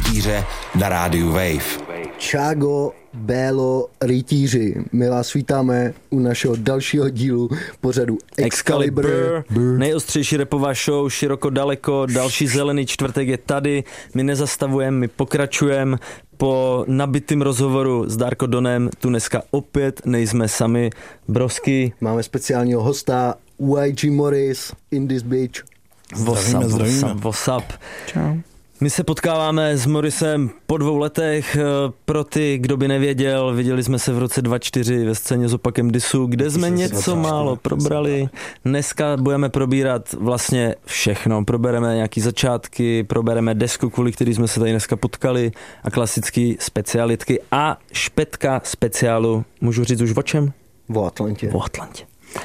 rytíře na rádiu Wave. Čágo, Bélo, rytíři, my vás vítáme u našeho dalšího dílu pořadu Excalibur. Nejostřejší rapová show, široko daleko, další zelený čtvrtek je tady, my nezastavujeme, my pokračujeme. Po nabitým rozhovoru s Darko Donem tu dneska opět nejsme sami, brosky. Máme speciálního hosta, YG Morris, in this bitch. What's up. Čau. My se potkáváme s Morrisem po 2 letech. Pro ty, kdo by nevěděl, viděli jsme se v roce 2004 ve scéně s Opakem Disu, kde jsme něco málo probrali. Dneska budeme probírat vlastně všechno. Probereme nějaký začátky, probereme desku, kvůli který jsme se tady dneska potkali a klasický specialitky a špetka speciálu. Můžu říct už o čem? O Atlantě. O Atlantě.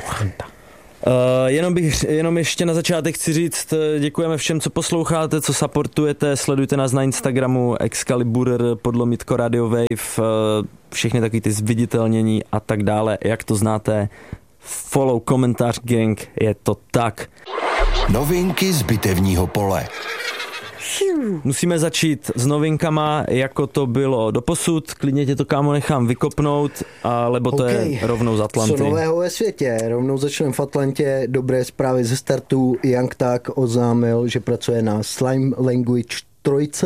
Jenom ještě na začátek chci říct, děkujeme všem, co posloucháte, co supportujete, sledujte nás na Instagramu Excalibur, _ Radio Wave, všechny takový ty zviditelnění a tak dále, jak to znáte. Follow, komentář, gang, je to tak. Novinky z bitevního pole. Musíme začít s novinkama, jako to bylo doposud. Klidně tě to, kámo, nechám vykopnout, lebo to je rovnou z Atlanty. Co nového ve světě? Rovnou začneme v Atlantě. Dobré zprávy ze startu. Young Thug oznámil, že pracuje na Slime Language 3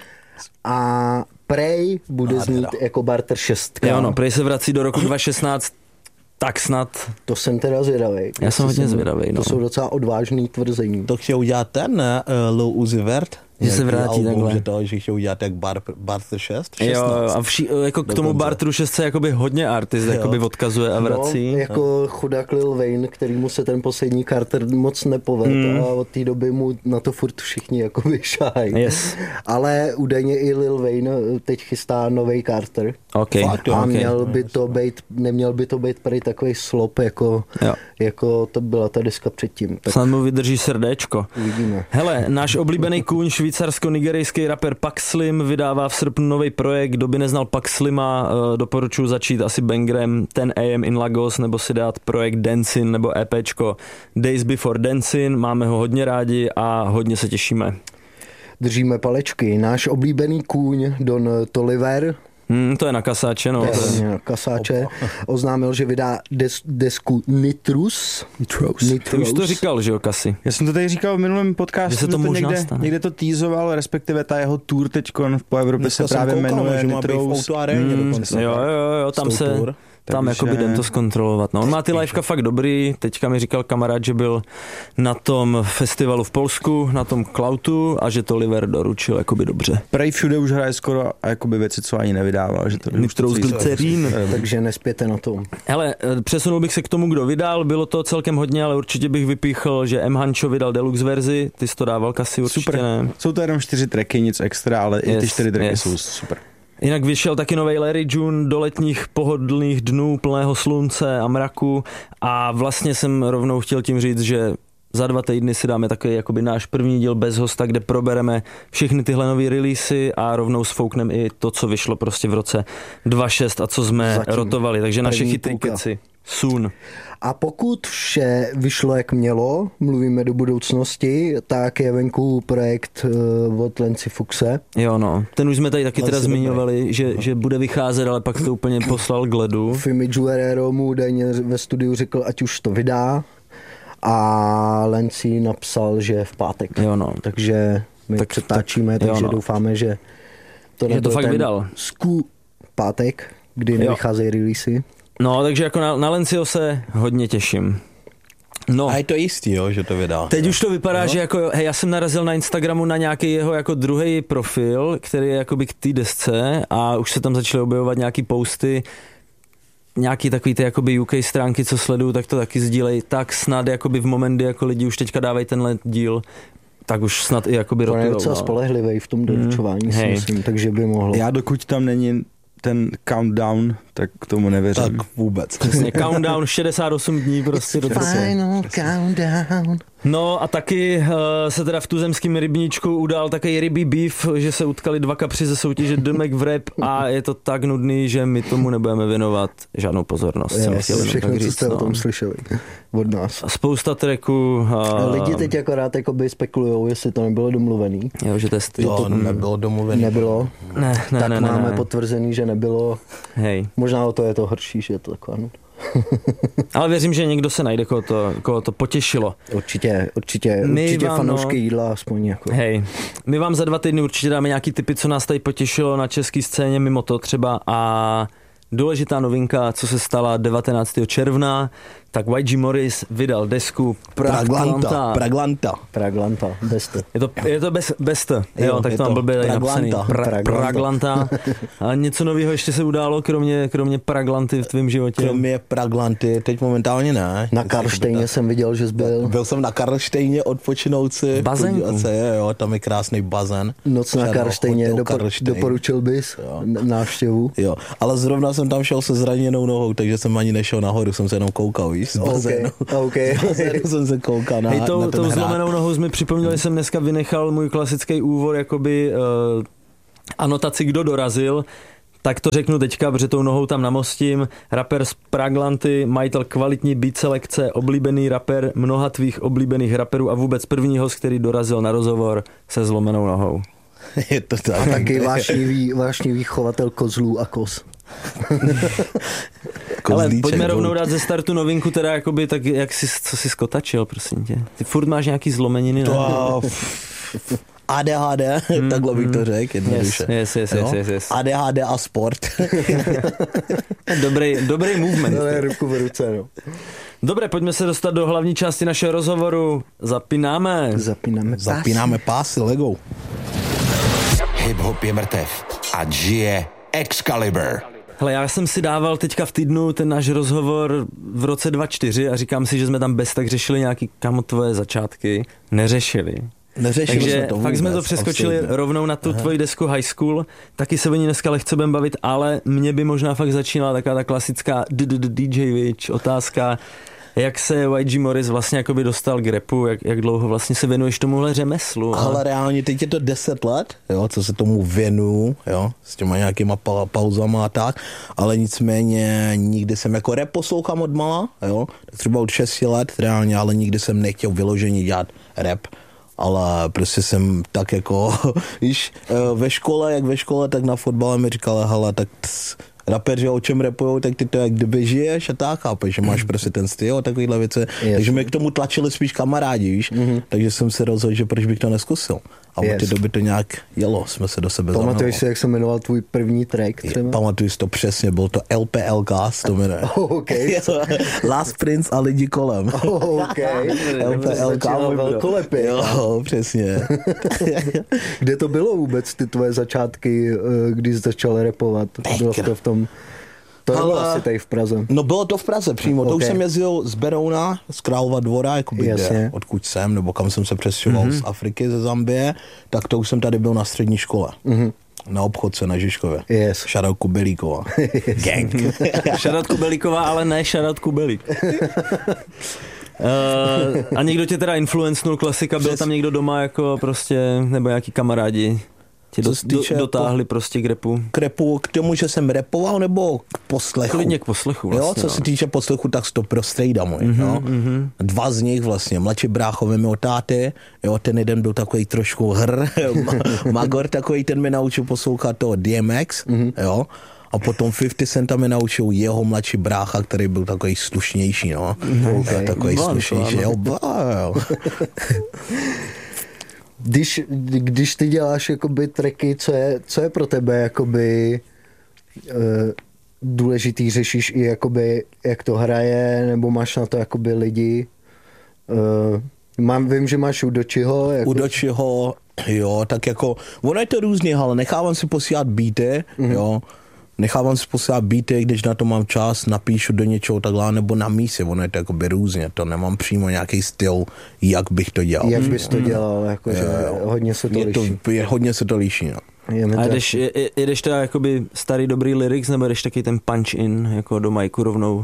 a Prey bude znít jako Barter 6. Jo, no, Prey se vrací do roku 2016. Tak snad. To jsem teda zvědavej. Já jsem hodně zvědavej, no. To jsou docela odvážný tvrzení. To chtěl udělat ten, Lil Uzi Vert. Že se vrátí takhle. Že chtěl udělat jak Barter 6. Jo, a jako k tomu Barteru 6 se jakoby hodně artist jakoby odkazuje a vrací. No, jako chudák Lil Wayne, kterýmu se ten poslední Carter moc nepovedl a od té doby mu na to furt všichni jakoby šahají. Yes. Ale údajně i Lil Wayne teď chystá novej Carter. Okay. A neměl by to být prý takový slop, jako to byla ta deska předtím. Tak snad mu vydrží srdéčko. Uvidíme. Hele, náš oblíbený kůň, švýcarsko-nigerijský rapper Pak Slim vydává v srpnu nový projekt. Kdo by neznal Pak Slima, doporučuji začít asi bangerem 10 AM in Lagos, nebo si dát projekt Dancing nebo EPčko Days Before Dancing. Máme ho hodně rádi a hodně se těšíme. Držíme palečky. Náš oblíbený kůň Don Toliver, to je na kasáče, no. Oznámil, že vydá desku Nitrous. Ty už to říkal, že jo, Kasi? Já jsem to tady říkal v minulém podcastu, že se to možná stane. Někde to teasoval, respektive ta jeho tour teďkon po Evropě se právě jmenuje Nitrous. Jo, tam jakoby jdem to zkontrolovat. No, on má ty liveka fakt dobrý, teďka mi říkal kamarád, že byl na tom festivalu v Polsku, na tom Klautu a že to Oliver doručil jakoby dobře. Prej všude už hraje skoro a jakoby věci, co ani nevydával. Že to Nitrous glycerín. Takže nespěte na tom. Hele, přesunul bych se k tomu, kdo vydal, bylo to celkem hodně, ale určitě bych vypíchl, že M. Hancho vydal deluxe verzi, ty jsi to dával, Kasi, určitě super. Ne. Jsou to jenom 4 tracky, nic extra, ale i ty 4 tracky jsou super. Jinak vyšel taky nový Larry June do letních pohodlných dnů plného slunce a mraku a vlastně jsem rovnou chtěl tím říct, že za 2 týdny si dáme takový jakoby náš první díl bez hosta, kde probereme všechny tyhle nový releasy a rovnou sfoukneme i to, co vyšlo prostě v roce 2006 a co jsme rotovali, takže naše chytrý keci. Soon. A pokud vše vyšlo jak mělo, mluvíme do budoucnosti, tak je venku projekt od Lenci Fuxe. Jo no, ten už jsme tady taky teda zmiňovali, že bude vycházet, ale pak to úplně poslal k ledu. Fimi Guerrero mu údajně ve studiu řekl, ať už to vydá a Lenci napsal, že v pátek. Jo no. Takže my přetáčíme, takže doufáme, že to fakt vydal. Pátek, kdy nevycházejí releasy. No, takže jako na Lencio se hodně těším. No. A je to jistý, jo, že to vydá. Teď už to vypadá, že jako, já jsem narazil na Instagramu na nějaký jeho jako druhý profil, který je jakoby k té desce a už se tam začaly objevovat nějaký posty, nějaký takový ty jakoby UK stránky, co sleduju, tak to taky sdílej, tak snad jakoby v moment, kdy jako lidi už teďka dávají tenhle díl, tak už snad i jakoby rotujou. On je docela spolehlivý v tom doručování, si myslím, takže by mohlo. Já dokud tam není ten countdown tak k tomu nevěřím. Tak vůbec. Přesně, countdown 68 dní prostě do Final countdown. No a taky se teda v tuzemském rybníčku udál takový rybí beef, že se utkali dva kapři ze soutěže The Mac v rap a je to tak nudný, že my tomu nebudeme věnovat žádnou pozornost. Všechno, co jste o tom slyšeli od nás. A spousta tracků. Lidi teď akorát spekulujou, jestli to nebylo domluvený. Jo, že to nebylo domluvený. Nebylo? Ne, máme potvrzený, že nebylo. Hej. Možná o to je to horší, že je to taková nuda. Ale věřím, že někdo se najde, koho to potěšilo. Určitě fanoušky jídla aspoň jako. Hej, my vám za 2 týdny určitě dáme nějaký tipy, co nás tady potěšilo na české scéně mimo to třeba a důležitá novinka, co se stala 19. června, tak YG Morris vydal desku Praglanta. Best. Je to best. Jo, tak to mám blbě tady napsaný. Praglanta. A něco nového ještě se událo, kromě Praglanty v tvém životě? Kromě Praglanty, teď momentálně ne. Na Karlštejně jsem viděl, že jsi byl. Byl jsem na Karlštejně odpočinout si. Bazénku. Jo, tam je krásný bazén. Noc na Karlštejně, doporučil bys návštěvu? Jo, ale zrovna jsem tam šel se zraněnou nohou, takže jsem ani nešel nahoru, jsem se jenom koukal, víš, z bazénu. Okay. jsem se koukal na tou zlomenou nohou jsi mi připomněl, že jsem dneska vynechal můj klasický úvod, jakoby anotaci, kdo dorazil, tak to řeknu teďka, protože tou nohou tam namostím. Rapper z Praglanty, majitel kvalitní beat selekce, oblíbený rapper mnoha tvých oblíbených raperů a vůbec první host, který dorazil na rozhovor se zlomenou nohou. Je to tak. A taky vášnivý chovatel kozlů a koz. Ale pojďme rovnou dát ze startu novinku, teda jakoby, tak co jsi skotačil, prosím tě. Ty furt máš nějaký zlomeniny, ne? ADHD, takhle bych to řekl, jednoduše. Yes. ADHD a sport. Dobrý movement. Ruku v ruce, no. Dobré, pojďme se dostat do hlavní části našeho rozhovoru. Zapínáme pásy legou. Hip-hop je mrtev a žije Excalibur. Hele, já jsem si dával teďka v týdnu ten náš rozhovor v roce 2004 a říkám si, že jsme tam bez tak řešili nějaký tvoje začátky. Neřešili. Takže to fakt jsme to přeskočili rovnou na tu tvoji desku High School. Taky se o ní dneska lehce budeme bavit, ale mě by možná fakt začínala taková ta klasická DJ Witch otázka. Jak se YG Morris vlastně jakoby dostal k rapu, jak dlouho vlastně se věnuješ tomuhle řemeslu? Ale reálně teď je to 10 let, jo, co se tomu věnuju, jo, s těma nějakýma pauzama a tak, ale nicméně nikdy jsem jako rap poslouchám od mala, jo, třeba od 6 let reálně, ale nikdy jsem nechtěl vyloženě dělat rap. Ale prostě jsem tak jako, víš, ve škole, tak na fotbale mi říkala, hele, tak rapeři o čem rapujou, tak ty to jak kdyby žiješ a tak, chápeš, že máš prostě ten styl a takovýhle věci. Takže mě k tomu tlačili spíš kamarádi, víš, takže jsem se rozhodl, že proč bych to neskusil. A od té doby to nějak jelo, jsme se do sebe zamluvili. Pamatuješ si, jak se jmenoval tvůj první track třeba? Pamatuju si to přesně, byl to LPLK, to jmenuje. Okay. Last Prince a lidi kolem. LPLK. Velkolepě. Jo, přesně. Kde to bylo vůbec, ty tvoje začátky, když jsi začal rapovat? Bylo to v tom... To bylo asi tady v Praze. No bylo to v Praze přímo, to už jsem jezdil z Berouna, z Králova Dvora, jakoby kde, odkud jsem, nebo kam jsem se přestěhoval z Afriky, ze Zambie, tak to už jsem tady byl na střední škole. Na obchodce na Žižkově. Shoutout Kubelíková. Gang. Shoutout Kubelíková, ale ne shoutout Kubelík. A někdo tě teda influencnul, klasika, byl tam někdo doma jako prostě, nebo nějaký kamarádi? Tě dotáhli prostě k rapu? K rapu, k tomu, že jsem rapoval, nebo k poslechu? Klidně k poslechu vlastně. Jo, co se týče poslechu, tak to pro strejda můj. Dva z nich vlastně, mladší bráchové mi od táty, jo, ten jeden byl takový trošku Magor takový, ten mi naučil poslouchat toho DMX, jo. A potom 50 Centa mi naučil jeho mladší brácha, který byl takový slušnější, no. Takový slušnější, jo. Když ty děláš jakoby tracky, co je pro tebe jakoby důležitý, řešíš i jakoby, jak to hraje, nebo máš na to jakoby lidi? Vím, že máš u Dočiho. U Dočiho, jo, tak jako, ono je to různě, ale nechávám si posílat beaty, jo. Nechávám si posílat beaty, když na to mám čas, napíšu do něčeho takhle, nebo na místě, ono je to jakoby různě, to nemám přímo nějaký styl, jak bych to dělal. Jak bys to dělal, jakože hodně se to liší. Hodně se to liší, no. A jedeš teda jakoby starý dobrý lyrics, nebo jedeš taky ten punch in, jako do majku rovnou?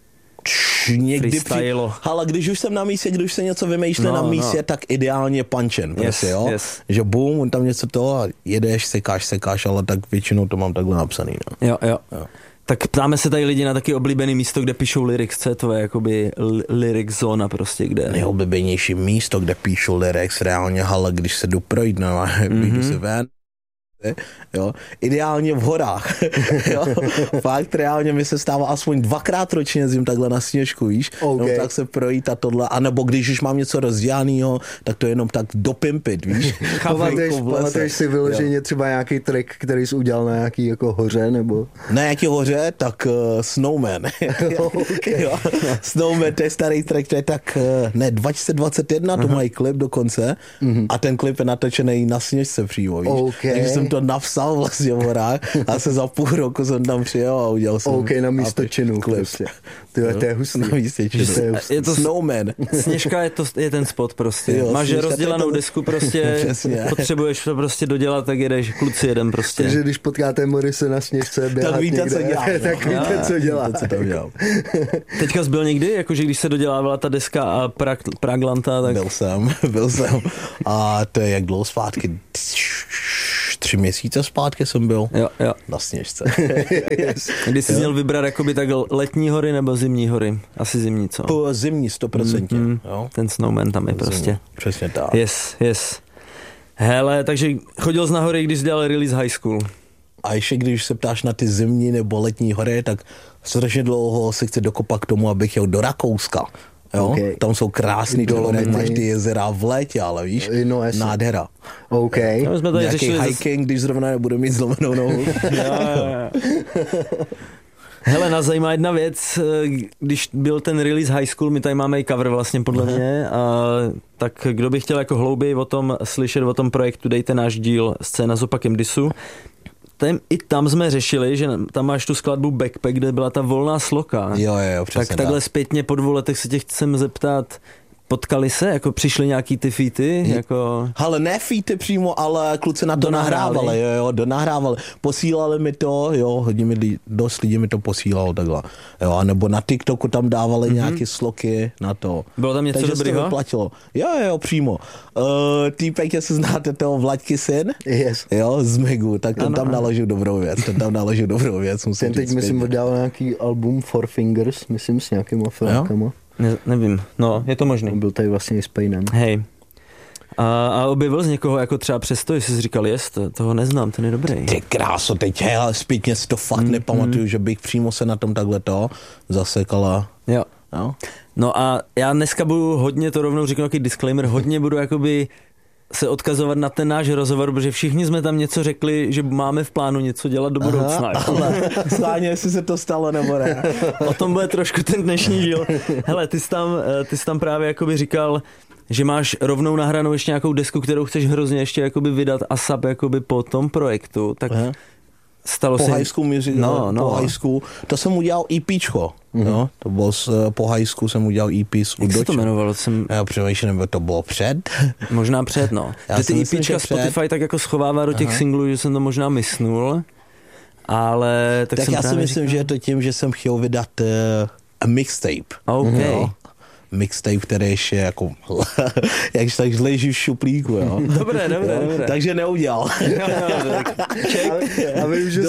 Někdy ale když už jsem na místě, když se něco vymýšlí na místě, tak ideálně punchen, prostě, jo? Yes. Že boom, on tam něco toho a jedeš, sekáš, ale tak většinou to mám takhle napsaný, no. Jo. Tak ptáme se tady lidi na taky oblíbený místo, kde píšou lyrics, co je to jakoby lyrics zóna prostě, kde... Nejoblíbenější místo, kde píšu lyrics, reálně, ale když se jdu projít, vyjdu si ven, jo, ideálně v horách, jo, fakt reálně mi se stává aspoň 2krát ročně jezdím takhle na sněžku, víš, no, tak se projít a tohle, anebo když už mám něco rozdělanýho, tak to jenom tak dopimpit, víš. Pamatuješ si vyloženě třeba nějaký track, který jsi udělal na nějaký jako hoře, nebo? Na nějaký hoře, tak Snowman. Jo, Snowman, to je starý track, to je tak, 2021, to mají klip dokonce a ten klip je natočený na sněžce přímo, víš. Takže jsem to napsal vlastně v horách a se za půl roku jsem tam přijel a udělal jsem na místo činu klip. Prostě. To je hustý. Na místě činu. Je to Snowman. Sněžka je ten spot prostě. Jo, máš rozdělanou desku prostě, potřebuješ to prostě dodělat, tak jedeš, kluci jedem prostě. Takže když potkáte Morise na sněžce běhat tak víte, někde, co dělá. Tak víte, co dělá. Teďka jsi byl někdy, jakože když se dodělávala ta deska a Praglanta, tak... Byl jsem. A to je jak dlouho zpátky? 3 měsíce zpátky jsem byl na sněžce. Když jsi měl vybrat jakoby tak letní hory nebo zimní hory? Asi zimní, co? Zimní 100%. Jo? Ten Snowman tam je prostě. Přesně tak. Yes. Hele, takže chodil jsi na hory, když jsi dělal release High School. A ještě když se ptáš na ty zimní nebo letní hory, tak strašně dlouho se chci dokopat k tomu, abych jel do Rakouska. Jo? Tam jsou krásný dolomity, máš ty jezera v létě, ale víš, nádhera. No, jsme tady nějaký hiking, když zrovna nebudu mít zlomenou nohu. Hele, nás zajímá jedna věc, když byl ten release High School, my tady máme i cover vlastně podle mě, tak kdo by chtěl jako hlouběji o tom slyšet, o tom projektu, dejte náš díl Scéna s opakem disu. I tam jsme řešili, že tam máš tu skladbu Backpack, kde byla ta volná sloka. Jo, přesně tak. Takhle zpětně po 2 letech se tě chcem zeptat, potkali se, jako přišly nějaký ty featy, jako... Ale ne featy přímo, ale kluci na to nahrávali, donahrávali. Posílali mi to, dost lidí mi to posílalo takhle. Jo, a nebo na TikToku tam dávali nějaké sloky na to. Bylo tam něco dobrýho? To vyplatilo. Jo, přímo. Týpek, jestli znáte toho Vlaďky syn, jo, z Megu, tak ten tam naložil dobrou věc. Ten teď myslím oddával nějaký album Four Fingers, myslím s nějakýma filmkama. Nevím, no, je to možný. Byl tady vlastně i s Painem. Hej. A objevil z někoho jako třeba přesto, jestli jsi říkal, toho neznám, ten je dobrý. Ty kráso, teď zpětně si to fakt nepamatuju, že bych přímo se na tom takhle zasekala. Jo. No a já dneska budu hodně, to rovnou řeknu nějaký disclaimer, hodně budu jakoby se odkazovat na ten náš rozhovor, protože všichni jsme tam něco řekli, že máme v plánu něco dělat do budoucna. Ale schválně, jestli se to stalo nebo ne. O tom bude trošku ten dnešní díl. Hele, ty jsi tam právě jakoby říkal, že máš rovnou nahranou ještě nějakou desku, kterou chceš hrozně ještě jakoby vydat ASAP jakoby po tom projektu, tak stalo se... Po high school music, po high school, to jsem udělal EPčko, jo, to bylo po high school jsem udělal EP s Udočem. Jak se to jmenovalo? Já přemýšlím, nebo to bylo před? Možná před, no. Že ty EPčka Spotify tak jako schovává do těch singlů, že jsem to možná mysnul, ale... Tak já si myslím, že je to tím, že jsem chtěl vydat mixtape. OK. Mixtape, který ještě jako jakž tak leží v šuplíku, jo. Dobré. Takže neudělal. A vím, že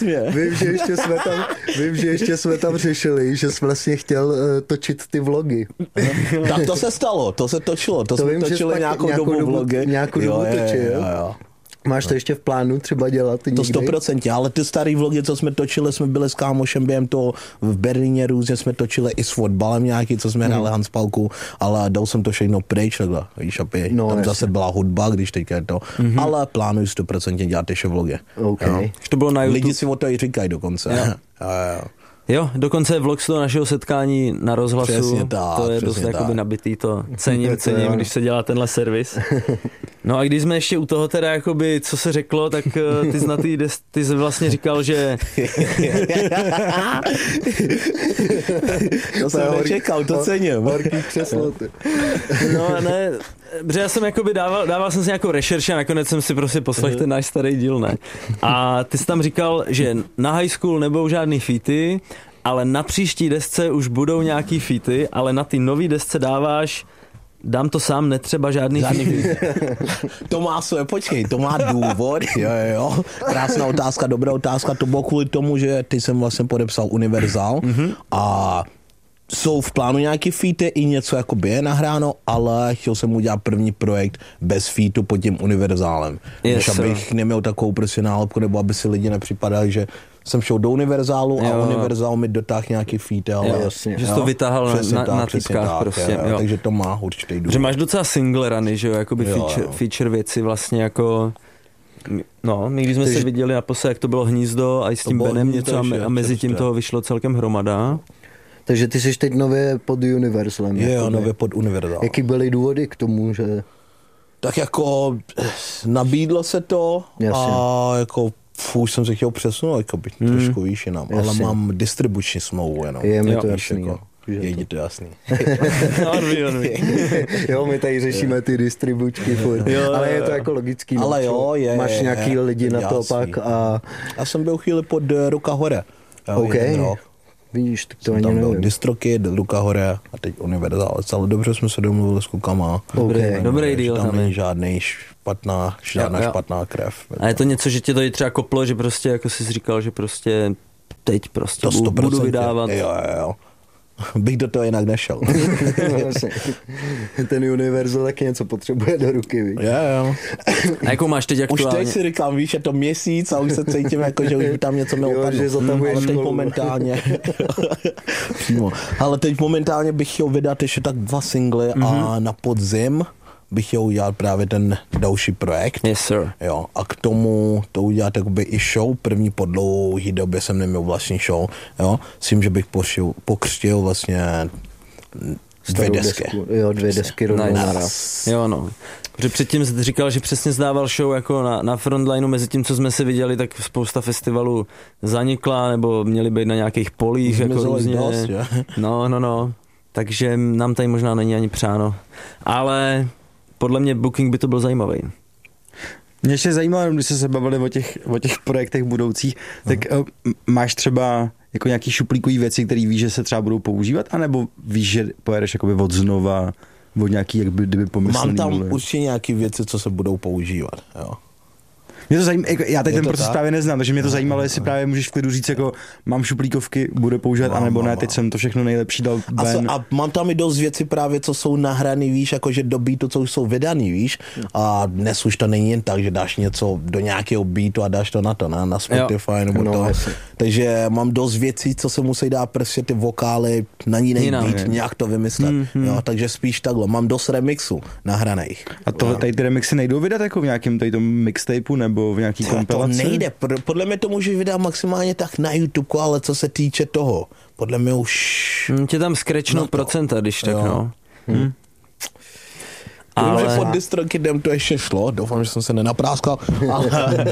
ještě jsme tam řešili, že jsi vlastně chtěl točit ty vlogy. Tak to se stalo, to se točilo, to jsme točili nějakou dobu vlogy. Nějakou dobu točil. Jo. Máš to ještě v plánu třeba dělat někdy? To 100%, ale ty starý vlogy, co jsme točili, jsme byli s kámošem během toho v Berlíně různě jsme točili i s fotbalem nějaký, co jsme hráli handspalku, ale dal jsem to všechno pryč, takhle, víš, aby tam zase byla hudba, když teďka je to, ale plánuji 100% dělat ještě vlogy. Okay. To bylo na YouTube. Lidi si o to i říkají dokonce. Jo, dokonce vlog z toho našeho setkání na rozhlasu, přesně tak, to je dost jakoby nabitý, to cením, když se dělá tenhle servis. No a když jsme ještě u toho teda jakoby, co se řeklo, tak ty jsi vlastně říkal, že... To jsem nečekal, to cením. Horký křeslo. No ne, protože já jsem jakoby dával jsem si nějakou rešerši a nakonec jsem si prostě poslechl ten náš starý díl, ne? A ty jsi tam říkal, že na high school nebudou žádný featy, ale na příští desce už budou nějaký featy, ale na ty nový desce dáváš dám to sám, netřeba žádný featy. To má své, počkej, to má důvod, jo. Krásná otázka, dobrá otázka, to bylo kvůli tomu, že ty jsem vlastně podepsal Universal a jsou v plánu nějaký featy i něco jakoby je nahráno, ale chtěl jsem udělat první projekt bez featu pod tím Univerzálem. Než abych neměl takovou prostě nálepku, nebo aby si lidi nepřipadali, že jsem šel do Univerzálu a Univerzál mi dotáhl nějaký feat, ale jasně. Že jsi to vytáhl na typkách prostě. Jo. Takže to má určitý důvod. Že máš docela single runy, že jo, jakoby feature věci vlastně jako... No, my když jsme se viděli naposled, jak to bylo Hnízdo a i s tím Benem něco a mezi tím toho vyšlo celkem hromada. Takže ty jsi teď nově pod Universalem. Jo, nově pod Universal. Jaký byly důvody k tomu, že... Tak jako nabídlo se to a jako už jsem se chtěl přesunout, jako být trošku výš jinam, ale mám distribuční smlouvu jenom. Je mi to jasný. Jako, je ti to jasný. Jo, my tady řešíme ty distribučky furt, ale je to jako logický. Ale máš nějaký lidi na to pak a... Já jsem byl chvíli pod Ruka Hore. Vidíš, to ani tam nevím. byl Distrokid, Ruka Hore a teď Univerzál. Ale dobře jsme se domluvili s klukama. Dobrý deal. Tam není žádná špatná krev. A je to něco, že tě to i třeba koplo, že prostě, jako jsi říkal, že prostě teď prostě budu vydávat. Jo. Bych do toho jinak nešel. Ten Universal taky něco potřebuje do ruky, víš? Jo. A jakou máš teď aktuálně? Už teď si říkám, víš, je to měsíc a už se cítím jako, že už by tam něco mělo padnout. Ale teď momentálně... Ale teď momentálně bych chtěl vydat ještě tak 2 singly a na podzim bych chtěl udělat právě ten další projekt. Yes, sir. Jo, a k tomu to udělat jakoby i show. První po dlouhý době jsem neměl vlastní show. Jo, s tím, že bych pokřtil vlastně 2 desky. Jo, 2 desky rovnou naraz. Jo, no. Protože předtím jsi říkal, že přesně zdával show jako na frontlineu, mezi tím, co jsme se viděli, tak spousta festivalů zanikla, nebo měli být na nějakých polích, jako různě. Dost, no. Takže nám tady možná není ani přáno. Ale podle mě booking by to byl zajímavý. Mě ještě zajímalo, když se bavili o těch projektech budoucích, tak máš třeba jako nějaký šuplíkový věci, které víš, že se třeba budou používat, anebo víš, že pojedeš jakoby od znova, od nějaký, jak by, kdyby pomyslený. Mám tam určitě nějaký věci, co se budou používat, jo. Mě to zajímá, já teď ten proces právě neznám, takže mě to zajímalo, jestli právě můžeš v klidu říct, jako mám šuplíkovky, bude používat, anebo ne, teď jsem to všechno nejlepší dal ven. A mám tam i dost věci právě, co jsou nahraný, víš, jakože do beatu, co už jsou vydaný, víš, a dnes už to není jen tak, že dáš něco do nějakého beatu a dáš to na Spotify nebo to. Takže mám dost věcí, co se musí dát prostě ty vokály na jiný beat, nějak to vymyslet, jo, takže spíš takhle. Mám dost remixů nahraných. A tohle tady ty remixy nejdou vydat jako v nějakém tady tom mixtapeu nebo v nějaký kompilaci? To nejde, podle mě to můžeš vydat maximálně tak na YouTube, ale co se týče toho, podle mě už... Tě tam skrečnou procenta, když tak, no. Ale pod Distrokidem to ještě šlo, doufám, že jsem se nenapráskal, ale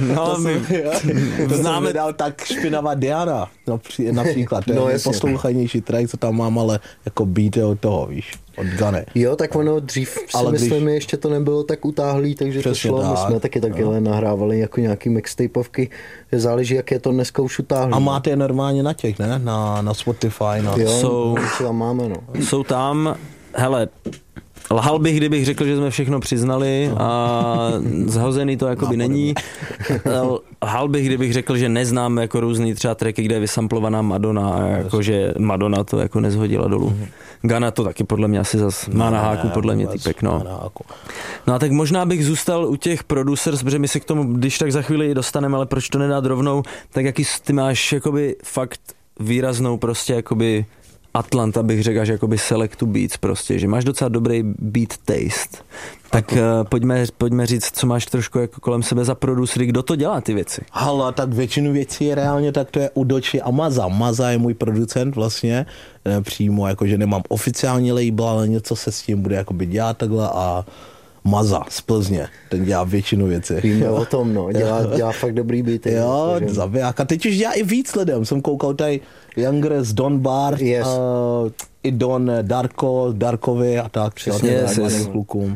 známe vydal tak Špinavá Diana, například, to je nejposlouchanější track, co tam mám, ale jako beat je od toho, víš, od Gany. Jo, tak ono dřív si myslím, ještě to nebylo tak utáhlý, takže přesně to šlo, my jsme taky takhle nahrávali jako nějaký mixtapeovky, záleží, jak je to dneska už utáhlý. A máte je normálně na těch, ne? Na Spotify, Jo, co tam máme, no. Jsou tam, hele, lhal bych, kdybych řekl, že jsme všechno přiznali a zhozený to jakoby není. Lhal bych, kdybych řekl, že neznám jako různý třeba tracky, kde je vysamplovaná Madonna a jakože Madonna to jako nezhodila dolů. Gana to taky podle mě asi zas má na háku, podle mě týpek, no. No a tak možná bych zůstal u těch producers, protože my se k tomu, když tak za chvíli i dostaneme, ale proč to nedát rovnou, tak jaký ty máš jakoby fakt výraznou prostě jakoby Atlanta bych řekl, že jakoby select to beats prostě, že máš docela dobrý beat taste. Tak pojďme říct, co máš trošku jako kolem sebe za producery, kdo to dělá ty věci? Hala, tak většinu věcí reálně tak to je Udoči a Maza. Maza je můj producent vlastně, přímo jakože nemám oficiální label, ale něco se s tím bude jakoby dělat takhle a Maza z Plzně, ten dělá většinu věcí. Víme o tom, no, dělá fakt dobrý beaty. Jo, zabiják. A teď už dělá i víc lidem, jsem koukal tady Younger z Don Bar, i Don Darkovi a tak, klukům.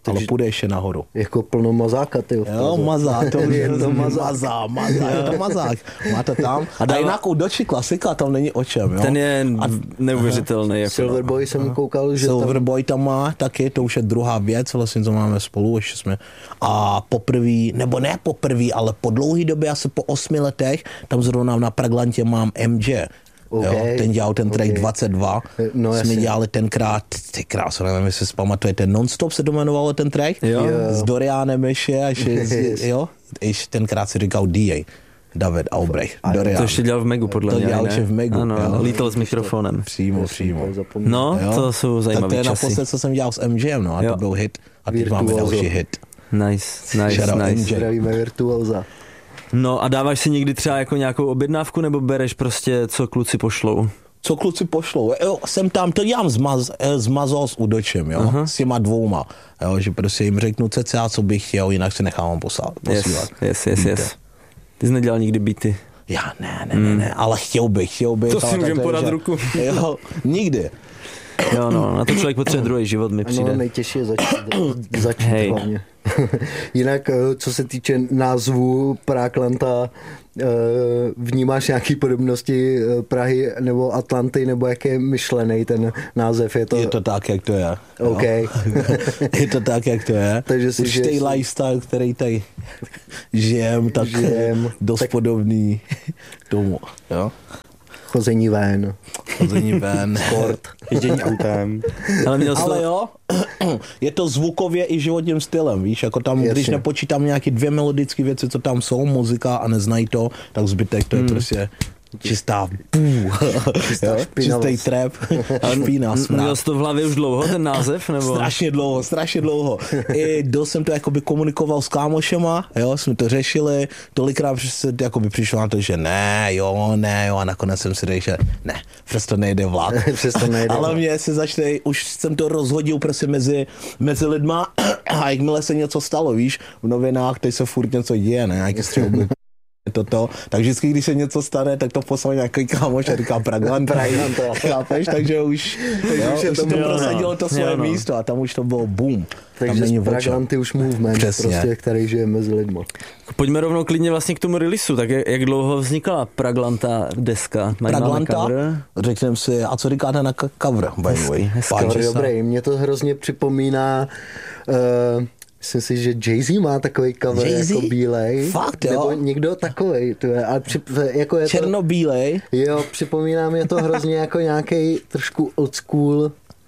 ale půjde ještě nahoru. Jako plno mazáka, ty. Jo, mazák, to už je to mazák, je to mazák. Máte tam. A jinak u Doči klasika, tam není o čem, jo. Ten je neuvěřitelný. Jako Silverboy jsem koukal, že Silverboy tam má taky, to už je druhá věc, vlastně co máme spolu, ještě jsme. A poprvé, nebo ne poprvé, ale po dlouhé době, asi po 8 letech, tam zrovna na Praglantě mám MJ. Okay. Jo, ten dělal ten track 22, no, jsme dělali tenkrát, ty krásno, nevím, jestli si pamatujete, Non-Stop se to jmenovalo ten track, jo. S Dorianem ještě, jo, ještě tenkrát si říkal DA, David Albrecht, Dorian. To ještě dělal v Megu, podle mě. To dělal ještě v Megu, ano, jo. Lítal s mikrofonem. Přímo. No, jo. to jsou zajímavý to je časy. naposled, co jsem dělal s MGM, no, a to byl hit, a teď máme další hit. Nice. Zdravíme Virtuóza. No a dáváš si někdy třeba jako nějakou objednávku, nebo bereš prostě, co kluci pošlou? Co kluci pošlou. Jo, jsem tam, to dělám s Mazos s Udočem, jo, s těma dvouma, jo, že prostě jim řeknu cca, co bych chtěl, jinak se nechávám posílat. Yes. Ty jsi nedělal nikdy beaty? Já ne, ale chtěl bych. To si můžem podat ruku. Jo, nikdy. Jo, no, na to člověk potřebuje druhý život, mi přijde. No, nejtěžší je začít hlavně. Jinak, co se týče názvu Praglanta, vnímáš nějaký podobnosti Prahy nebo Atlanty, nebo jak je myšlený ten název? Je to tak, jak to je. OK. Je to tak, jak to je. Takže si určitý lifestyle, který tady žijem, tak dost podobný tomu. Jo? Chození ven. Sport. Ježdění autem. Ale jo, je to zvukově i životním stylem, víš, jako tam, když nepočítám nějaký 2 melodické věci, co tam jsou, muzika a neznají to, tak zbytek to je prostě čistá čistý trap, špína, smrad. Měl jsi to v hlavě už dlouho, ten název? Nebo? Strašně dlouho. I dost jsem to jakoby komunikoval s kámošema, jo, jsme to řešili, tolikrát se jakoby přišlo na to, že ne, jo, a nakonec jsem si řekl, že ne, přes to nejde vlak. Ale mě se začne, už jsem to rozhodil prostě mezi lidma a jakmile se něco stalo, víš, v novinách, teď se furt něco děje, ne, nějaký střelby. Tak vždycky, když se něco stane, tak to poslal nějaký kámoš a říká Praglanta, chápeš, takže už to prosadilo to svoje místo a tam už to bylo boom. Takže z Praglanty už movement, prostě, který žije mezi lidma. Pojďme rovnou klidně vlastně k tomu releaseu, tak jak dlouho vznikala Praglanta deska? Praglanta, řekneme si, a co říkáte na cover, by the way? Cover dobrý, mě to hrozně připomíná... Myslím si, že Jay-Z má takový cover jako bílej. Fakt, jo? Nebo někdo takovej. Ale jako je černobílej. Jo, připomíná mě to hrozně jako nějaký trošku old school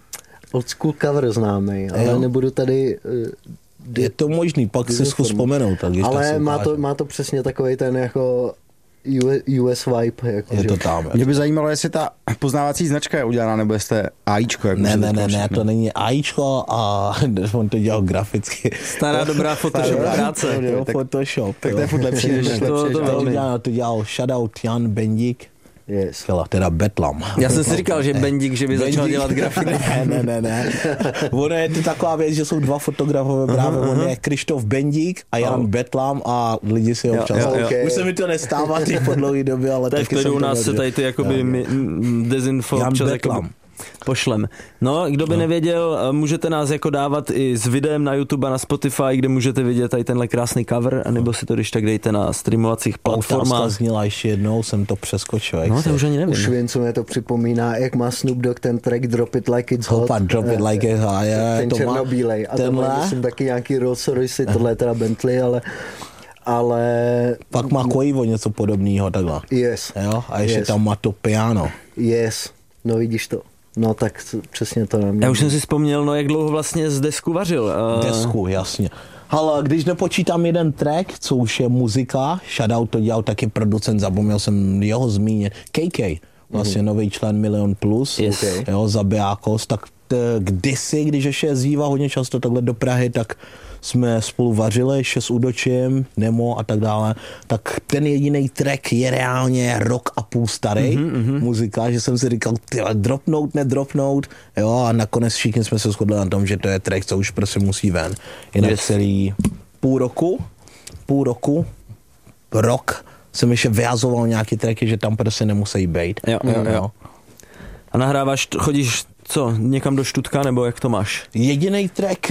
cover známý, ale nebudu tady... Je to možný, pak si zkus vzpomenout. Ale má to přesně takovej ten jako... US vibe. Jako, je to tam. Mě by zajímalo, jestli ta poznávací značka je udělaná, nebo jestli je AIčko. Jako ne, to není AIčko a on to dělal graficky. Stará dobrá Photoshop práce. Photoshop. Tak to je furt lepší, než to dělal shoutout Jan Bendík. Yes. Teda Betlam. Já jsem si říkal, že Bendík, že by začal dělat grafiku. Ne. Ono je to taková věc, že jsou dva fotografové právě. On je Krištof Bendík a Jan Betlam a lidi si občas. Už se mi to nestává po dlouhé době, ale taky jsem to u nás se tady ty jakoby dezinfo Jan Betlam. Pošlem. No, kdo by nevěděl, můžete nás jako dávat i s videem na YouTube a na Spotify, kde můžete vidět tady tenhle krásný cover, anebo si to když tak dejte na streamovacích platformách. Otázka zněla ještě jednou, jsem to přeskočil. No, to už ani nevím. Už vím, co mě to připomíná, jak má Snoop Dogg ten track Drop It Like It's Hot. Drop It Like It's Hot, ten černobílej. A tenhle myslím taky nějaký Rolls Royce, tohle je teda Bentley, ale... Pak má Quavo něco podobného takhle. Yes. Jo? A ještě tam má to piano. Yes. No vidíš to. No tak přesně to na mě. Já už jsem si vzpomněl, jak dlouho vlastně z desku vařil. Desku, jasně. Ale když nepočítám jeden track, co už je muzika, shoutout to dělal taky producent, zapomněl jsem jeho zmínit, KK, vlastně nový člen Milion Plus, jo, zabijákos, tak kdysi, když ještě jezdíval hodně často takhle do Prahy, tak jsme spolu vařili ještě s Udočem, Nemo a tak dále, tak ten jediný track je reálně rok a půl starý muzika, že jsem si říkal, nedropnout, jo, a nakonec všichni jsme se shodli na tom, že to je track, co už prostě musí ven. Jinak celý půl roku, rok jsem ještě vyhazoval nějaký tracky, že tam prostě nemusí být. Jo. A nahráváš, chodíš co, někam do Štutka, nebo jak to máš? Jediný track,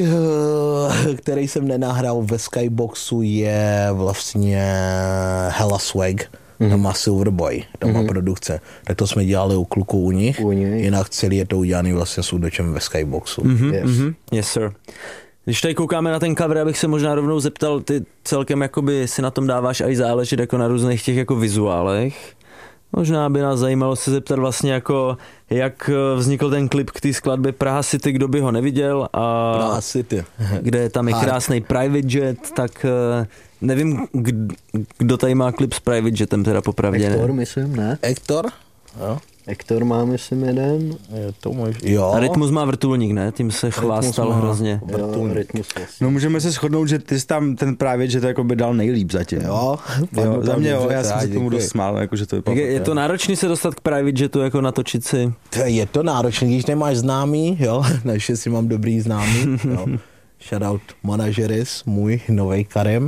který jsem nenahrál ve Skyboxu, je vlastně Hella Swag. Tam má Silverboy, tam má produkce. Tak to jsme dělali u kluků u nich. Jinak celý je to udělaný vlastně s Udočem ve Skyboxu. Yes, sir. Když tady koukáme na ten cover, abych se možná rovnou zeptal, ty celkem jakoby si na tom dáváš aj záležet jako na různých těch jako vizuálech. Možná by nás zajímalo se zeptat vlastně jako, jak vznikl ten klip k té skladbě Praha City, kdo by ho neviděl a Praha City. Kde tam je krásný private jet, tak nevím, kdo tady má klip s private jetem teda popravdě. Hector, myslím, ne? Hector? Jo. Hector má, myslím, jeden. Je to jo. A Rytmus má vrtulník, ne? Tím se chvástal hrozně. Jo, Rytmus vlastně. No můžeme se shodnout, že ty jsi tam ten právě, že to jako by dal nejlíp zatím. Jo. Za mě jo, já jsem se tomu dost smál, jako, že to je to náročný se dostat k private jetu, jako natočit si? Je to náročný, když nemáš známý, jo, naštěstí mám dobrý známý, jo. Shoutout manažeris, můj novej Karem.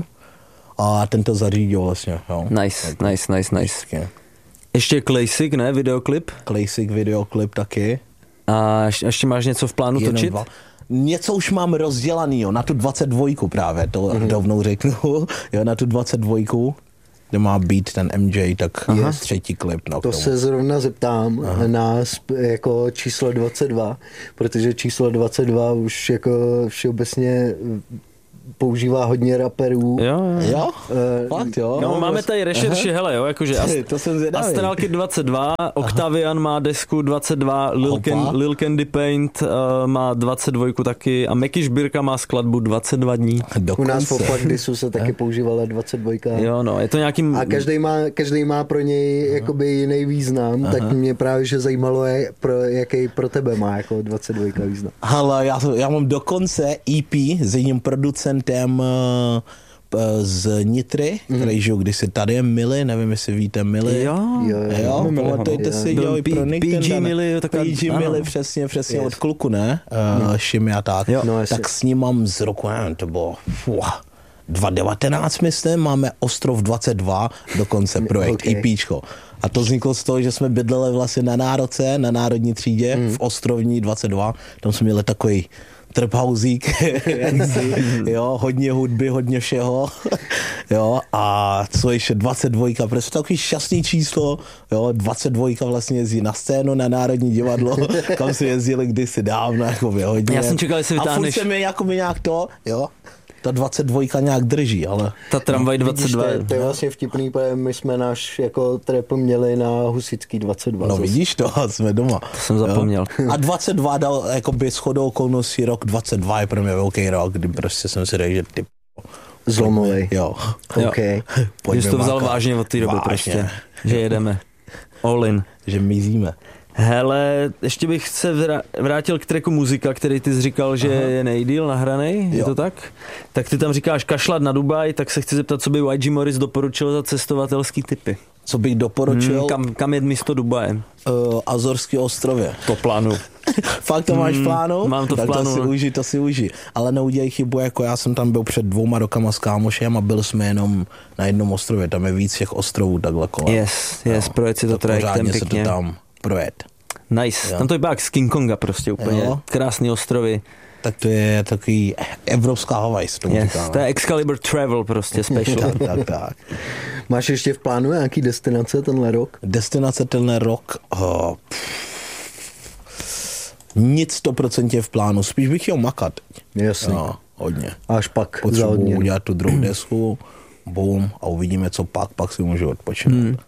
A ten to zařídil vlastně, jo. Nice. Ještě Classic, ne? Videoklip? Classic videoklip taky. A ještě máš něco v plánu točit? Něco už mám rozdělanýho, na tu 22 právě, to rovnou řeknu, jo, na tu 22, kde má být ten MJ, tak je třetí klip. No, to se zrovna zeptám na jako číslo 22, protože číslo 22 už jako všeobecně používá hodně raperů. Jo? Fakt jo? No, máme tady rešerši, hele jo, jakože to jsem zvědavý. Astral Kid 22, Octavian má desku 22, Lil Candy Paint má 22 taky a Meky Šbírka má skladbu 22 dní. U nás v Opakdisu se taky používala 22. Jo, no, je to nějaký... A každý má pro něj jakoby jiný význam, tak mě právě že zajímalo, jaký pro tebe má jako 22 význam. Hele, já mám dokonce EP s jedním producentem z Nitry, který žil kdysi tady, je Mili, nevím, jestli víte Mili. Jo, pamatujte si, dělali pro PG Mili, PG Mili, přesně od kluku, ne? Šimi a tak. Tak s ním mám z roku, nevím, to bylo 2019, myslím, máme Ostrov 22, dokonce projekt EPčko. A to vzniklo z toho, že jsme bydleli vlastně na Národce, na Národní třídě, v Ostrovní 22, tam jsme měli takový trphauzík, jo, hodně hudby, hodně všeho, jo, a co ještě 22, prostě takový šťastný číslo, jo, 22 vlastně jezdí na scénu, na Národní divadlo, kam se jezdili kdysi dávno, jako hodně. Já jsem čekal, jestli vytáhneš. A furt se mi jako nějak to, jo, ta 22 nějak drží, ale... Ta tramvaj 22. Vidíš, to je vlastně vtipný, protože my jsme náš jako trap měli na Husický 22. No vidíš to, jsme doma. To jsem zapomněl. A 22 dal jakoby shodou okolností rok 22 je pro mě velký rok, kdy prostě jsem si řekl, že ty... Zlomovej. Jo. OK. Že jsi to vzal vážně od té doby prostě, že jedeme. All in. Že mizíme. Hele, ještě bych se vrátil k tracku Muzika, který ty jsi říkal, že je nejdýl nahranej, je to tak? Tak ty tam říkáš kašlat na Dubaj, tak se chci zeptat, co by YG Morris doporučil za cestovatelský tipy. Co bych doporučil? Kam jet místo Dubaje? Azorské ostrově. To plánu. Fakt to máš v plánu? Mám to v plánu. To si uži. Ale neudělej chybu, jako já jsem tam byl před 2 rokama s kámošem a byl jsme jenom na jednom ostrově. Tam je víc těch ostrovů takhle kolem. Yes, projet si to trajektem pěkně. Se to tam projet. Nice. Tam to je jak z King Konga prostě úplně. Krásný ostrovy. Tak to je takový evropská Havaj, s tomu říkáme. To je Excalibur Travel prostě special. tak. Máš ještě v plánu nějaký destinace tenhle rok? Destinace tenhle rok? Nic 100% v plánu, spíš bych chtěl makat. Jasně. Hodně. Až pak potřebuji udělat tu druhou desku, boom, a uvidíme, co pak si můžu odpočinout.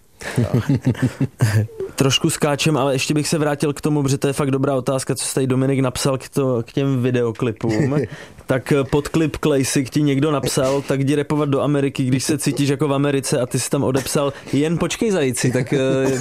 Trošku skáčem, ale ještě bych se vrátil k tomu, protože to je fakt dobrá otázka, co jsi tady Dominik napsal k těm videoklipům. Tak pod klip Classic ti někdo napsal, tak jdi rapovat do Ameriky, když se cítíš jako v Americe a ty jsi tam odepsal, jen počkej zajíci, tak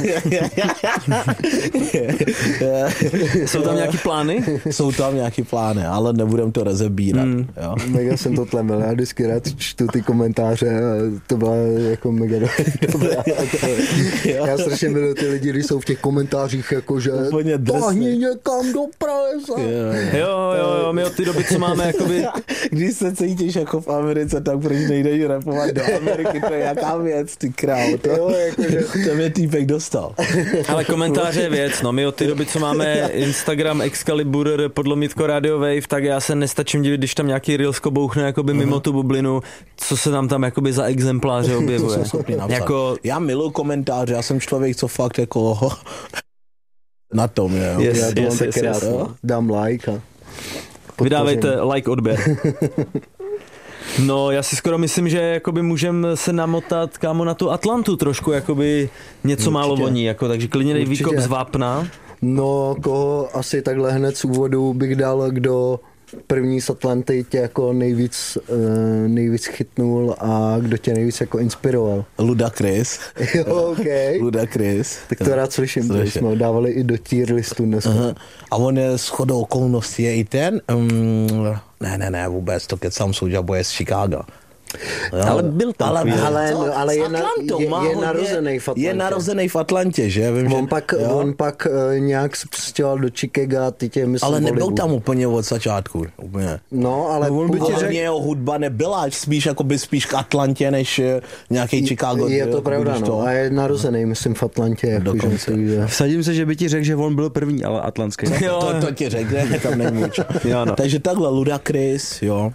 jsou tam nějaký plány? Jsou tam nějaký plány, ale nebudem to rozebírat. Jo. Mega jsem to tlemil, já vždycky rád čtu ty komentáře a to byla jako mega dobrá. Já strašně miluji ty lidi, když jsou v těch komentářích, jakože tahni někam do pralesa. Jo, my od té doby, co máme jakoby... Když se cítíš jako v Americe, tak proč nejdeš rapovat do Ameriky, to je jaká věc, ty král, to mě týpek dostal. Ale komentáře je věc, no, my od té doby, co máme Instagram Excalibur podlomitko Radio Wave, tak já se nestačím divit, když tam nějaký reelsko bouchne jakoby mimo tu bublinu, co se tam jakoby za exempláře objevuje. Jako... Já miluji komentáře, já jsem člověk, co fakt jako na tom, jo. Já to mám taky rád, dám like a vydávejte like, odběr. No, já si skoro myslím, že jakoby můžeme se namotat, kámo, na tu Atlantu trošku, jakoby něco málo voní, jako, takže klidně dej výkop z vápna. No, koho asi takhle hned z úvodu bych dal, kdo první z Atlanty tě jako nejvíc chytnul a kdo tě nejvíc jako inspiroval? Ludacris. Jo, okay. Ludacris. Tak to rád slyším, to jsme ho dávali i do tier listu dneska. A on je shodou okolností je i ten, ne, vůbec, to kecám Soulja Boy z Chicago. Jo, ale byl tam. Ale je narozený v Atlantě. Je narozený v Atlantě, že? Vím, on pak nějak se přistěhoval do Chicaga, ty tě myslím. Ale nebyl tam úplně od začátku. Úplně. No, ale on by řekl, jeho hudba nebyla, spíš k Atlantě, než nějaký Chicago. Je to pravda, no. A je narozený, myslím, v Atlantě. Vsadím se, že by ti řekl, že on byl první, ale atlantský. To ti řekne, tam není muč. Takže takhle Ludacris, jo.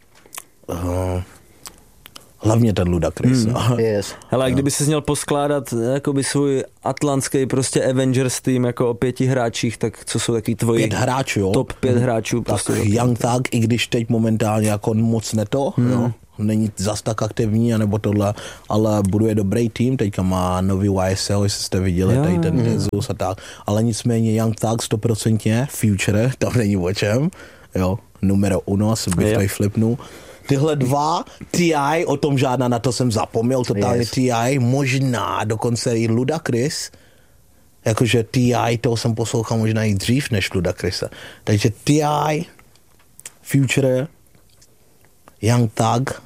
Hlavně ten Ludacris. Yes. Hele, kdyby si měl poskládat jakoby svůj atlantský prostě Avengers tým jako o 5 hráčích, tak co jsou taky tvoji 5 hráčů, jo? Top 5 hráčů? Prostě tak Young Thug, i když teď momentálně jako moc jo? Není zas tak aktivní, anebo tohle, ale buduje dobrý tým, teďka má nový YSL, jestli jste viděli, tady ten Jesus a tak, ale nicméně Young Thug 100% Future, tam není o čem, jo, numero 1, bych tady flipnul. Tyhle dva, T.I., o tom žádná, na to jsem zapomněl, totálně T.I., možná dokonce i Ludacris, jakože T.I., toho jsem poslouchal možná i dřív než Ludacrise. Takže T.I., Future, Young Thug,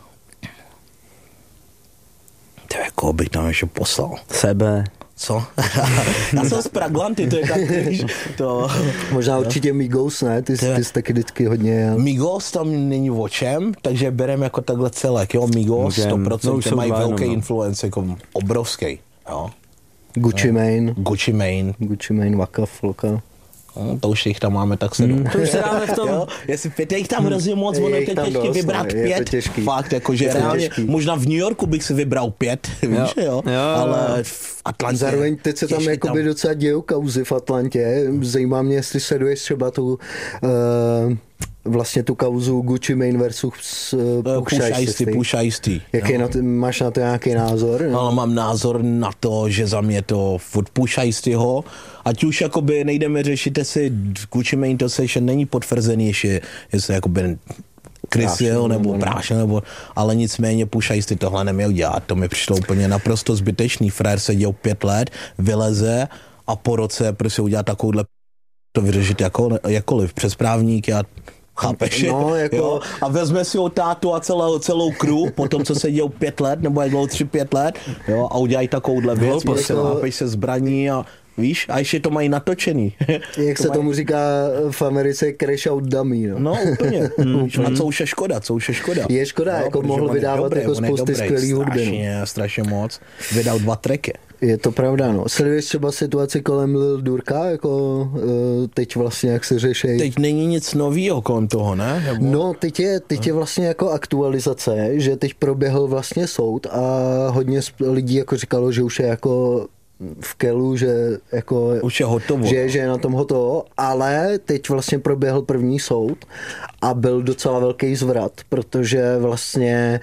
to je koho bych tam ještě poslal. Sebe. Co? Já jsem z Praglanty, to je tak, to... Možná určitě Migos, ne? Ty jsi taky vždycky hodně... Migos tam není o čem, takže bereme jako takhle celek, jo? Migos 100% mají velký influence, jako obrovský, jo? Gucci Mane, Waka Flocka. No, to už jich tam máme tak 7. To už se dáme v tom. Jo, jestli 5 jich tam hrozně moc, ono je těžké vybrat 5. Fakt, jakože reálně, možná v New Yorku bych si vybral 5, víš, jo? Ale v Atlantě. Zároveň teď se tam jakoby docela dějou kauzy v Atlantě. Zajímá mě, jestli sleduješ třeba tu vlastně tu kauzu Gucci Mane versus Pusha T. Jaký máš na to nějaký názor? No? Ale mám názor na to, že za mě to od Pusha T. Ať už jakoby nejdeme řešit, jestli Gucci Mane to se není potvrzený, jestli jakoby krysil nebo prášil, nebo, ale nicméně Pusha T. tohle neměl dělat. To mi přišlo úplně naprosto zbytečný. Frér seděl 5 let, vyleze a po roce prostě udělá takovouhle to vyřešit jakkoliv přes právníky a chápeš? No, jako... jo? A vezme si o tátu a celou crew, potom co se dělou 5 let, nebo jak dlouho 3-5 let, jo? A udělají takovouhle věc, prostě chápeš se zbraní a víš, a ještě to mají natočený. Jak se tomu říká v Americe crash out dummy, no. No, úplně. A co už je škoda, Je škoda, no, jako mohl vydávat jako spousty skvělých hudby. Strašně moc. Vydal 2 tracky. Je to pravda, no. Sleduješ třeba situaci kolem Lil Durka, jako teď vlastně, jak se řeší? Teď není nic novýho kolem toho, ne? Nebo... No, teď je vlastně jako aktualizace, že teď proběhl vlastně soud a hodně lidí jako říkalo, že už je jako v kelu, že jako... Už je hotovo. Že je na tom hotovo, ale teď vlastně proběhl první soud a byl docela velký zvrat, protože vlastně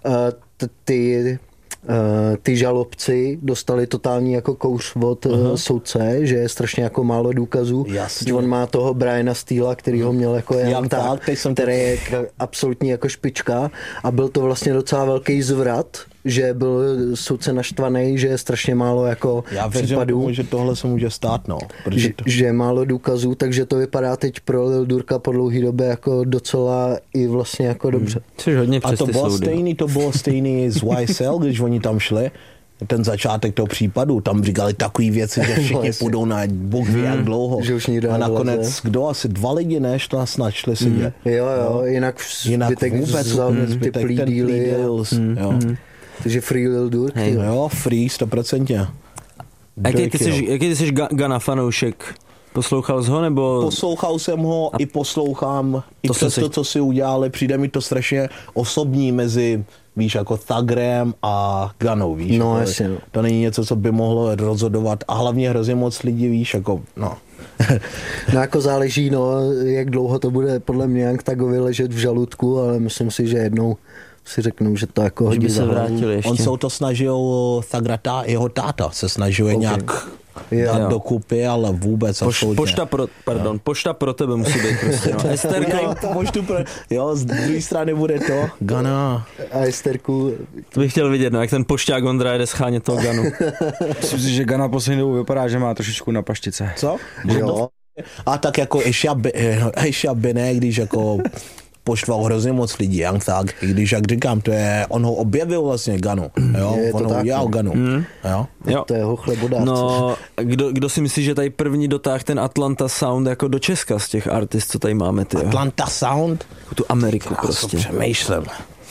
ty žalobci dostali totální jako kouř od soudce, že je strašně jako málo důkazů. Jasně. On má toho Briana Steela, který ho měl jako Young Thug, který je absolutní jako špička a byl to vlastně docela velký zvrat, že byl soudce naštvaný, že je strašně málo jako případů. Já že tohle se může stát, no. Že je málo důkazů, takže to vypadá teď pro Lil Durka po dlouhý době jako docela i vlastně jako dobře. Což hodně a přes to bylo stejný z YSL, když oni tam šli, ten začátek toho případu, tam říkali takový věci, že všichni půjdou na Bůh ví jak dlouho. Že už nikdo a nakonec, nevleze. kdo asi 2 lidi, než to snad šli sedět. Jo, jinak Jinak vůbec vzal ty zbytek plea ten dealy, plea deals, jo. takže free Lil Durk. Hej. jo. Jo, free 100%. Jaký ty jsi Gunna fanoušek? Poslouchal jsi ho, nebo... Poslouchal jsem ho i poslouchám, i To přes si- to, co si udělali, přijde mi to strašně osobní mezi, víš, jako Thugrem a Gunnou, víš. No, jako, jasně, no. To není něco, co by mohlo rozhodovat a hlavně hrozně moc lidí, víš, jako, no. No jako záleží, no, jak dlouho to bude podle mě Young Thugovi ležet v žaludku, ale myslím si, že jednou si řeknou, že to jako Že hodí by za se hlavu. vrátili ještě. On se o to snažil, Thugra, jeho táta se snažil nějak Jo. dát dokupy, ale vůbec absolutně. Pošta pro tebe musí být prostě. No. Esterko, Poštu pro, jo, z druhé strany bude to Gunna. A Esterku, to bych chtěl vidět, no, jak ten pošťák Ondra jede schánět toho Gunnu. Myslím si, že Gunna poslední dobu vypadá, že má trošičku na paštice. Co? jo, A tak jako Aisha Bene, když jako poštval hrozně moc lidí, Young Thug, i když, jak říkám, to je, on ho objevil vlastně Gunnu, jo, Je to on ho tak, udělal no. Gunnu, jo. Jo. to je jeho chlebodárce. No, kdo si myslí, že tady první dotáh ten Atlanta Sound jako do Česka z těch artist, co tady máme, ty? Atlanta Sound, Tu Ameriku já prostě. přemýšlím.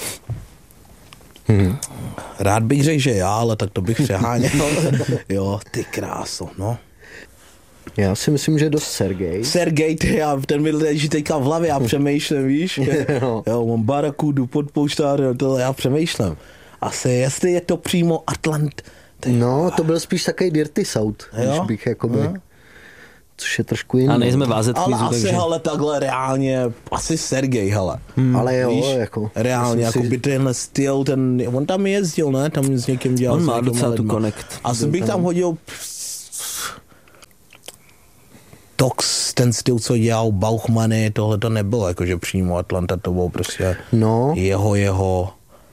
Rád bych řekl, že já, ale tak to bych přeháněl. Jo, ty kráso, no. Já si myslím, že dost Sergej. Sergej, ten mi leží teďka v hlavě, já přemýšlím, víš? Jo, mám barakudu, podpouštář, tohle, já přemýšlím. Asi, jestli je to přímo Atlant... No, to byl spíš takový Dirty South, když Jo? bych jakoby, což je trošku jiný. A nejsme vázet Ale kvízu, asi, takže... hele, takhle reálně, asi Sergej, hele. Ale jo, Víš? jako. Reálně, myslím jako by tenhle styl, on tam jezdil, ne? Tam s někým dělal. On s má nějakýma docela tu lidma. connect. Asi bych tam hodil Tox, ten styl, co dělal Bauchmany, tohle to nebylo, jakože přímo Atlanta, to bylo prostě No, jeho.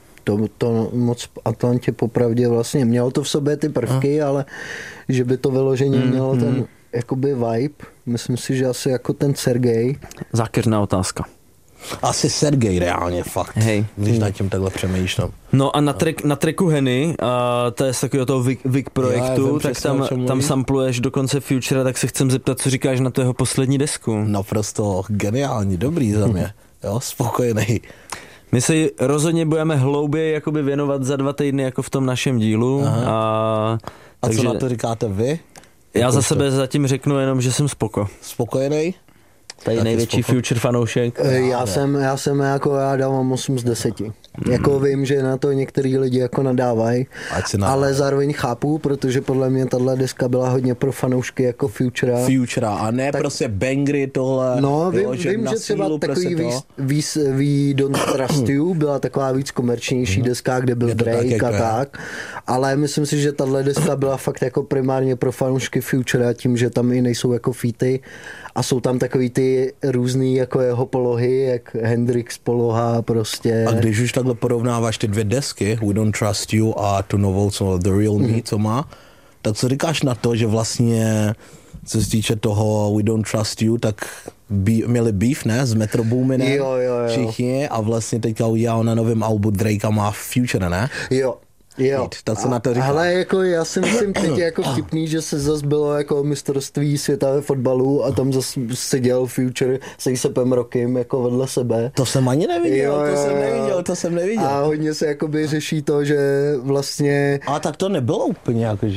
to moc v Atlantě popravdě vlastně mělo to v sobě ty prvky, ale že by to vyloženě mělo ten jakoby vibe, myslím si, že asi jako ten Sergej. Zákeřná otázka. Asi Sergej reálně, fakt. Hej. Když nad tím takhle přemýšlím. No a na tracku Henny, a to je z takového toho Vic projektu, vím tak přesně, o čem tam mluvíš. sampluješ dokonce Futura, tak se chcem zeptat, co říkáš na to jeho poslední desku. Naprosto geniální, dobrý za mě. Jo, spokojený. My se rozhodně budeme hlouběji jakoby věnovat za 2 týdny jako v tom našem dílu. A Takže co na to říkáte vy? já za sebe zatím řeknu jenom, že jsem Spokojený? Tady Taky největší spoko. Future fanoušek. Já jsem jako, já dávám 8 z 10. Jako vím, že na to některý lidi jako nadávají, Ať si nadávají. ale zároveň chápu, protože podle mě tahle deska byla hodně pro fanoušky jako Futura. Futura a ne tak, prostě bangry tohle. No, jo, vím, na že třeba sílu takový prostě to. We Don't Trust You byla taková víc komerčnější deska, kde byl Je to tak, Drake jako a je. tak, ale myslím si, že tahle deska byla fakt jako primárně pro fanoušky Futura, tím, že tam i nejsou jako featy a jsou tam takový ty různý jako jeho polohy, jak Hendrix poloha prostě. A když už takhle porovnáváš ty 2 desky, We Don't Trust You a tu novou, co The Real Me, co má, tak co říkáš na to, že vlastně, co se týče toho We Don't Trust You, tak měli beef, ne, s Metro Boominem, Jo. všichni a vlastně teďka udělal na novém albu Drake a má Future, ne? Jo. Tak co na to říkáš? Ale jako já si myslím teď jako vtipný, že se zase bylo jako mistrovství světa ve fotbalu a tam zase seděl Future se J.Sepem Rockem jako vedle sebe. To jsem ani neviděl, Jo. to jsem neviděl. A hodně se jakoby řeší to, že vlastně A tak to nebylo úplně jako,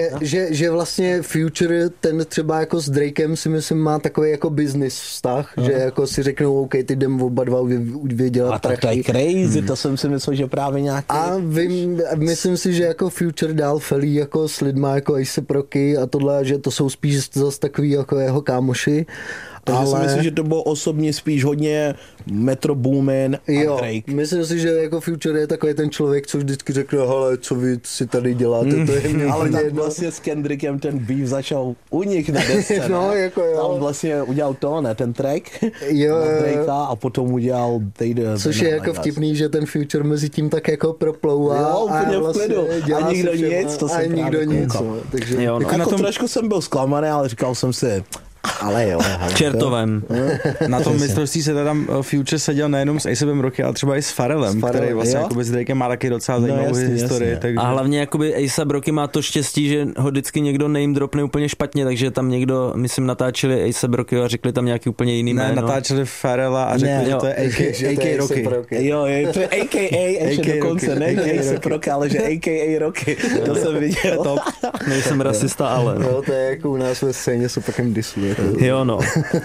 že vlastně Future ten třeba jako s Drakem si myslím má takový jako business vztah, že jako si řeknou OK, ty jdem oba dva vydělat a tak to je crazy, to jsem si myslel, že právě nějaký... A myslím si, že jako Future dál felí jako s lidma jako A$AP Rocky a tohle, že to jsou spíš zase takový jako jeho kámoši. Takže si myslím, že to bylo osobně spíš hodně Metro Boomin a Jo, Drake. myslím si, že jako Future je takový ten člověk, co vždycky řekne, hele, co vy si tady děláte, to je mě Ale úplně tak jedno. vlastně s Kendrickem ten beef začal u nich na desce, No, ne? jako jo. Tam vlastně udělal to, ne, ten track Jo, na jo. Drakea a potom udělal Což je jako vtipný, že ten Future mezi tím tak jako proplouvá. Jo, úplně v klidu. dělá A nikdo si všema. nic, to jsem a nikdo právě nic. koukal. No, takže... Jo, no. Jako na tom trošku jsem byl zklamaný, ale říkal jsem si, Ale jo. Čertovem. Na tom mistrovství se teda Future seděl nejenom s A$APem Rocky, ale třeba i s Pharrellem, který vlastně jakoby s Drakem má taky docela zajímavou historii. Takže... A hlavně jakoby A$AP Rocky má to štěstí, že ho vždycky někdo name dropne úplně špatně, takže tam někdo, myslím, natáčeli A$AP Rocky a řekli tam nějaký úplně jiný jméno. Ne, natáčeli Pharrella a řekli, že to je A.K. Rocky. Jo, to je A.K.A. ještě dokonce, ne A$AP Rocky, ale že A.K.A. Rocky. To jsem viděl. Top. Nejsem rasista, ale. No, to je jako u nás ve scéně s opakem disu. Jo, no.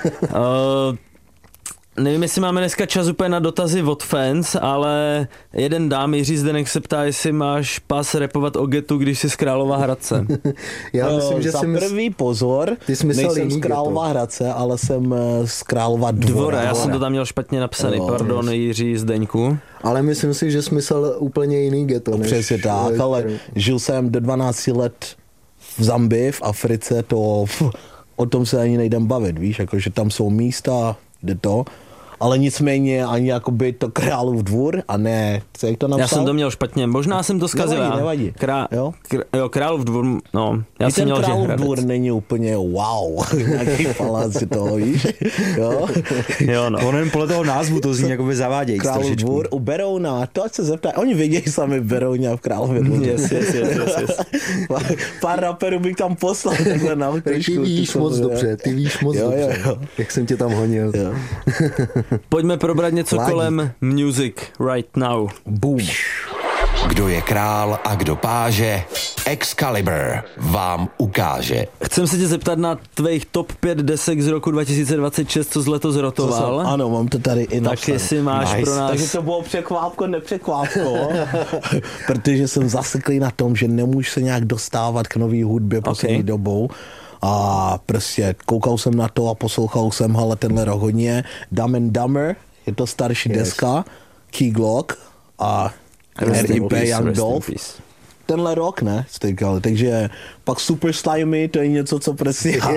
Nevím, jestli máme dneska čas úplně na dotazy od fans, ale jeden dám, Jiří Zdenek se ptá, jestli máš pas rapovat o getu, když jsi z Králova Hradce. Já myslím, že za první pozor, nejsem z Králova Hradce, ale jsem z Králova Dvora. Já jsem to tam měl špatně napsaný, pardon, Jiří Zdeňku. Ale myslím si, že jsi myslel úplně jiný geto. Přesně tak, ale žil jsem do 12 let v Zambii, v Africe, o tom se ani nejdem bavit, víš, jakože tam jsou místa, kde to, ale nicméně ani jakoby to Králův Dvůr a ne, co jak to napsal? Já jsem to měl špatně, možná jsem to zkazil. Nevadí. Jo, Králův Dvůr, no, já jsem měl, že Králův Dvůr není úplně wow, nějaký palác si toho, víš, jo? Jo, no. On jen podle toho názvu to zní jakoby zavádějí. Králův Dvůr u Berouna, to ať se zeptají, oni vědějí sami Berouně a v Králově Dvoru. Yes. Pár raperů bych tam poslal takhle na Ty víš moc dobře, dobře, jak jsem tě tam honil. Pojďme probrat něco kolem music right now. Boom. Kdo je král a kdo páže, Excalibur vám ukáže. Chcem se tě zeptat na tvých top 5 desek z roku 2026, co jsi letos rotoval. Ano, mám to tady i napsané. Tak jestli máš pro nás... Takže to bylo překvápko, nepřekvápko, protože jsem zaseklý na tom, že nemůžu se nějak dostávat k nový hudbě poslední dobou. A prostě koukal jsem na to a poslouchal jsem, ale tenhle rok hodně. Dumb and Dumber, je to starší deska, Key Glock a R.I.P. Young Dolph. Tenhle rok, ne? Takže pak Super Slimy, to je něco, co prostě